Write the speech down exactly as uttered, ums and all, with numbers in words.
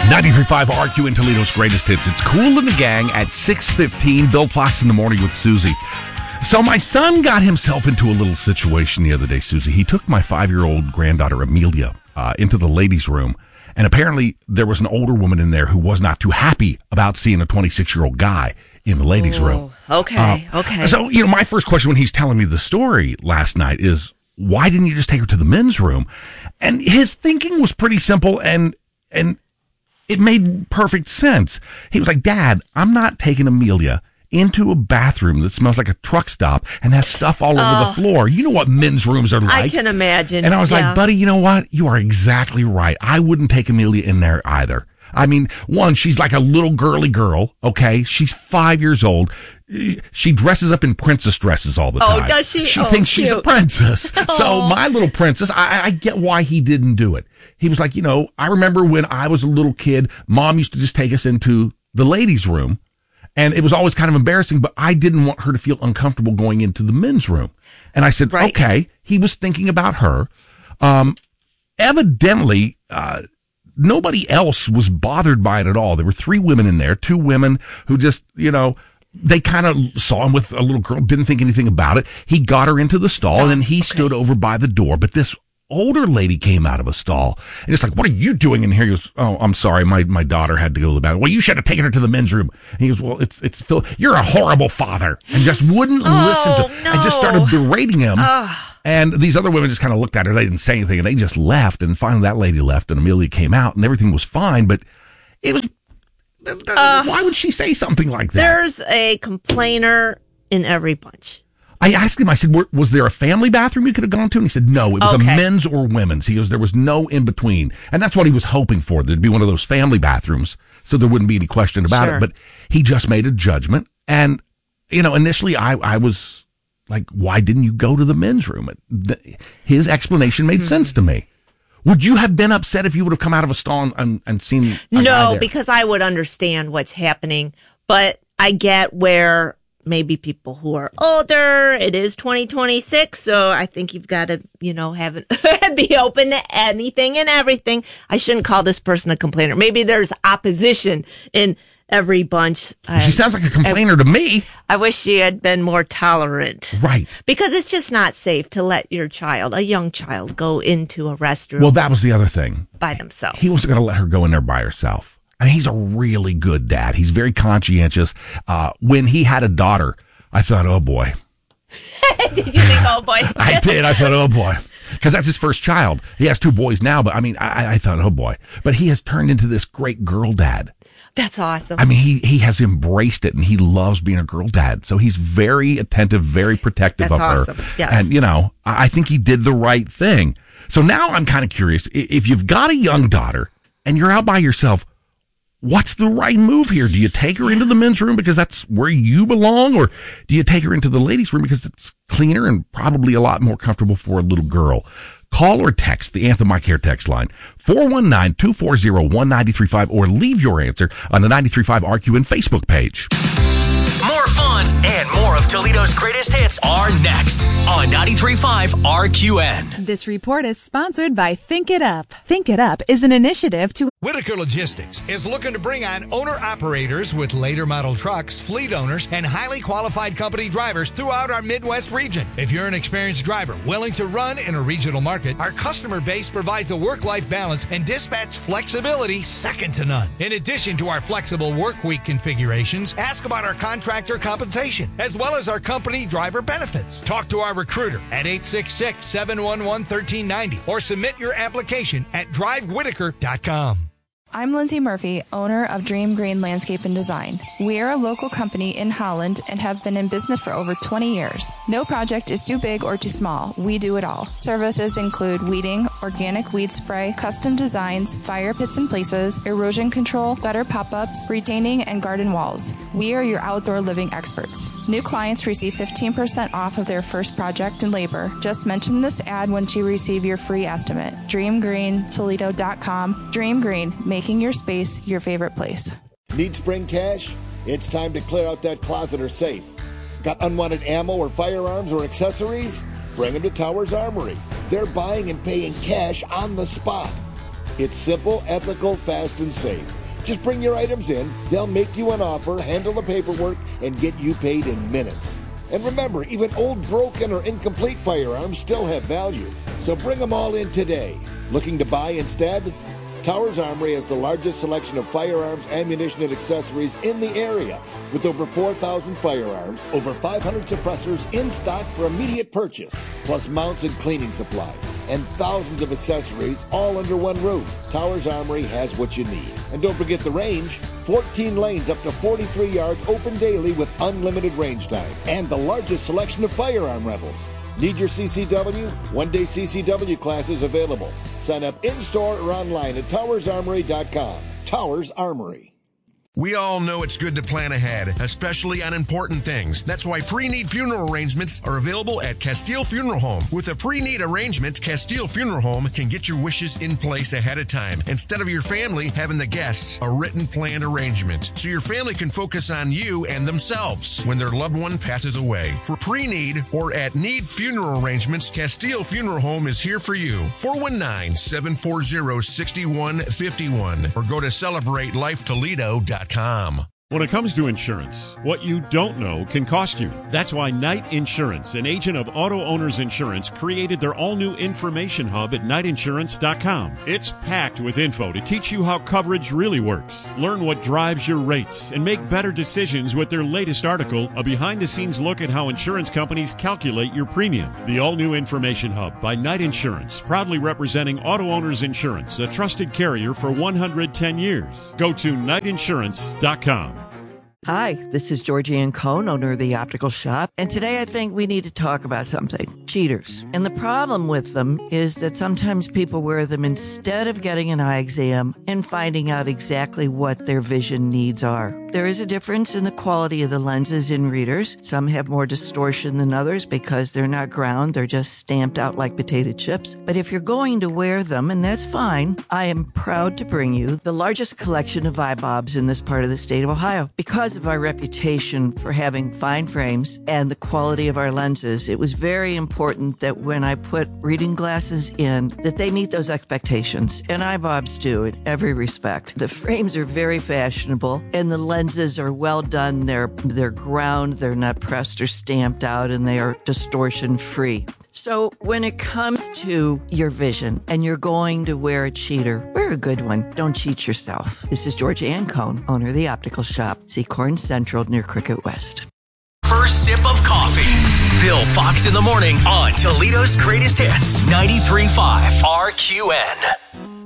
ninety-three point five R Q in Toledo's greatest hits. It's Kool and the Gang at six fifteen. Bill Fox in the morning with Susie. So my son got himself into a little situation the other day, Susie. He took my five-year-old granddaughter, Amelia, uh, into the ladies' room. And apparently there was an older woman in there who was not too happy about seeing a twenty-six-year-old guy in the ladies' Ooh, room. Okay, uh, okay. So, you know, my first question when he's telling me the story last night is, why didn't you just take her to the men's room? And his thinking was pretty simple, and and it made perfect sense. He was like, Dad, I'm not taking Amelia into a bathroom that smells like a truck stop and has stuff all over oh, the floor. You know what men's rooms are like. I can imagine. And I was yeah. like, buddy, you know what? You are exactly right. I wouldn't take Amelia in there either. I mean, one, she's like a little girly girl, okay? She's five years old. She dresses up in princess dresses all the time. Oh, does she? She oh, thinks cute. she's a princess. So my little princess, I, I get why he didn't do it. He was like, you know, I remember when I was a little kid, Mom used to just take us into the ladies' room. And it was always kind of embarrassing, but I didn't want her to feel uncomfortable going into the men's room. And I said, right. okay. He was thinking about her. Um, evidently, uh, nobody else was bothered by it at all. There were three women in there, two women who just, you know, they kind of saw him with a little girl, didn't think anything about it. He got her into the stall, Stop. and then he okay. stood over by the door. But this older lady came out of a stall, and it's like, what are you doing in here? He goes, oh, I'm sorry, my, my daughter had to go to the bathroom. Well, you should have taken her to the men's room. And he goes, well, it's, it's Phil, you're a horrible father, and just wouldn't oh, listen to, no. and just started berating him. Uh. And these other women just kind of looked at her. They didn't say anything, and they just left. And finally that lady left, and Amelia came out, and everything was fine, but it was, uh, why would she say something like that? There's a complainer in every bunch. I asked him, I said, was there a family bathroom you could have gone to? And he said, no, it was okay. a men's or women's. He goes, there was no in between. And that's what he was hoping for. There'd be one of those family bathrooms, so there wouldn't be any question about sure. it. But he just made a judgment. And, you know, initially I, I was like, why didn't you go to the men's room? His explanation made mm-hmm. sense to me. Would you have been upset if you would have come out of a stall and, and seen a No, because I would understand what's happening. But I get where maybe people who are older, it is twenty twenty-six, so I think you've got to, you know, have it, be open to anything and everything. I shouldn't call this person a complainer. Maybe there's opposition in every bunch. She sounds like a complainer I, to me. I wish she had been more tolerant. Right. Because it's just not safe to let your child, a young child, go into a restroom. Well, that was the other thing. By themselves. He wasn't going to let her go in there by herself. I mean, he's a really good dad. He's very conscientious. Uh, when he had a daughter, I thought, oh boy. Did you think, oh boy? I did. I thought, oh boy. Because that's his first child. He has two boys now, but I mean, I, I thought, oh boy. But he has turned into this great girl dad. That's awesome. I mean, he, he has embraced it, and he loves being a girl dad. So he's very attentive, very protective that's of her. Awesome. Yes. And, you know, I, I think he did the right thing. So now I'm kind of curious. If you've got a young daughter and you're out by yourself, what's the right move here? Do you take her into the men's room because that's where you belong? Or do you take her into the ladies' room because it's cleaner and probably a lot more comfortable for a little girl? Call or text the Anthem I Care text line, four one nine, two four zero, one nine three five, or leave your answer on the ninety-three point five R Q N Facebook page. More fun and more of Toledo's greatest hits are next on ninety-three point five R Q N. This report is sponsored by Think It Up. Think It Up is an initiative to... Whitaker Logistics is looking to bring on owner-operators with later model trucks, fleet owners, and highly qualified company drivers throughout our Midwest region. If you're an experienced driver willing to run in a regional market, our customer base provides a work-life balance and dispatch flexibility second to none. In addition to our flexible work week configurations, ask about our contractor compensation, as well as our company driver benefits. Talk to our recruiter at eight six six, seven one one, one three nine zero or submit your application at drive whitaker dot com. I'm Lindsay Murphy, owner of Dream Green Landscape and Design. We are a local company in Holland and have been in business for over twenty years. No project is too big or too small. We do it all. Services include weeding, organic weed spray, custom designs, fire pits and places, erosion control, gutter pop-ups, retaining, and garden walls. We are your outdoor living experts. New clients receive fifteen percent off of their first project and labor. Just mention this ad once you receive your free estimate. dream green toledo dot com. Dream Green, making your space your favorite place. Need spring cash? It's time to clear out that closet or safe. Got unwanted ammo or firearms or accessories? Bring them to Towers Armory. They're buying and paying cash on the spot. It's simple, ethical, fast, and safe. Just bring your items in, they'll make you an offer, handle the paperwork, and get you paid in minutes. And remember, even old, broken, or incomplete firearms still have value. So bring them all in today. Looking to buy instead? Towers Armory has the largest selection of firearms, ammunition, and accessories in the area, with over four thousand firearms, over five hundred suppressors in stock for immediate purchase, plus mounts and cleaning supplies, and thousands of accessories all under one roof. Towers Armory has what you need. And don't forget the range. fourteen lanes up to forty-three yards open daily with unlimited range time, and the largest selection of firearm rentals. Need your C C W? One-day C C W classes available. Sign up in-store or online at towers armory dot com. Towers Armory. We all know it's good to plan ahead, especially on important things. That's why pre-need funeral arrangements are available at Castile Funeral Home. With a pre-need arrangement, Castile Funeral Home can get your wishes in place ahead of time, instead of your family having the guests a written planned arrangement, so your family can focus on you and themselves when their loved one passes away. For pre-need or at need funeral arrangements, Castile Funeral Home is here for you. four one nine, seven four zero, six one five one or go to celebrate life toledo dot com. When it comes to insurance, what you don't know can cost you. That's why Knight Insurance, an agent of Auto Owners Insurance, created their all-new information hub at knight insurance dot com. It's packed with info to teach you how coverage really works. Learn what drives your rates and make better decisions with their latest article, a behind-the-scenes look at how insurance companies calculate your premium. The all-new information hub by Knight Insurance, proudly representing Auto Owners Insurance, a trusted carrier for one hundred ten years. Go to knight insurance dot com. Hi, this is Georgianne Cohn, owner of The Optical Shop, and today I think we need to talk about something. Cheaters. And the problem with them is that sometimes people wear them instead of getting an eye exam and finding out exactly what their vision needs are. There is a difference in the quality of the lenses in readers. Some have more distortion than others because they're not ground, they're just stamped out like potato chips. But if you're going to wear them, and that's fine, I am proud to bring you the largest collection of eye bobs in this part of the state of Ohio. Because of our reputation for having fine frames and the quality of our lenses, it was very important that when I put reading glasses in, that they meet those expectations. And eye bobs do in every respect. The frames are very fashionable and the lenses are well done. They're, they're ground, they're not pressed or stamped out, and they are distortion free. So when it comes to your vision and you're going to wear a cheater, wear a good one. Don't cheat yourself. This is Georgianne Cohn, owner of The Optical Shop, Seacorn Central near Cricket West. First sip of coffee. Bill Fox in the morning on Toledo's Greatest Hits, ninety-three point five R Q N.